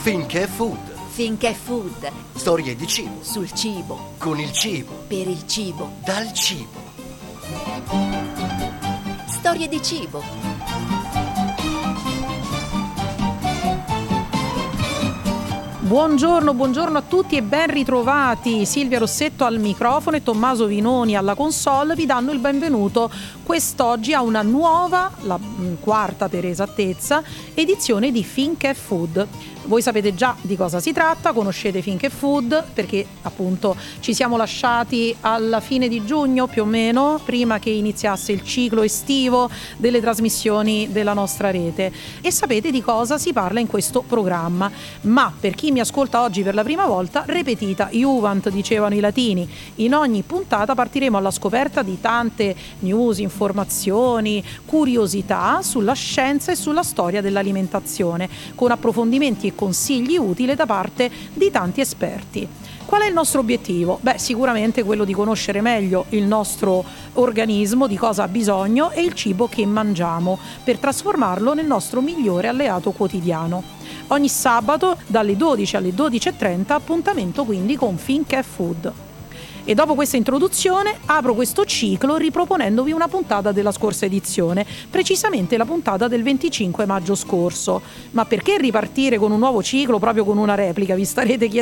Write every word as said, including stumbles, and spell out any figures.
Finché Food. Finché Food. Storie di cibo. Sul cibo. Con il cibo. Per il cibo. Dal cibo. Storie di cibo. Buongiorno, buongiorno a tutti e ben ritrovati. Silvia Rossetto al microfono e Tommaso Vinoni alla console vi danno il benvenuto quest'oggi a una nuova, la quarta per esattezza, edizione di Finché Food. Voi sapete già di cosa si tratta, conoscete Finché Food perché appunto ci siamo lasciati alla fine di giugno più o meno, prima che iniziasse il ciclo estivo delle trasmissioni della nostra rete, e sapete di cosa si parla in questo programma. Ma per chi mi ascolta oggi per la prima volta, repetita iuvant, dicevano i latini. In ogni puntata partiremo alla scoperta di tante news, informazioni, curiosità sulla scienza e sulla storia dell'alimentazione, con approfondimenti e consigli utili da parte di tanti esperti. Qual è il nostro obiettivo? Beh, sicuramente quello di conoscere meglio il nostro organismo, di cosa ha bisogno e il cibo che mangiamo, per trasformarlo nel nostro migliore alleato quotidiano. Ogni sabato dalle dodici alle dodici e trenta, appuntamento quindi con Finché Food. E dopo questa introduzione apro questo ciclo riproponendovi una puntata della scorsa edizione, precisamente la puntata del venticinque maggio scorso. Ma perché ripartire con un nuovo ciclo proprio con una replica, vi starete chiedendo?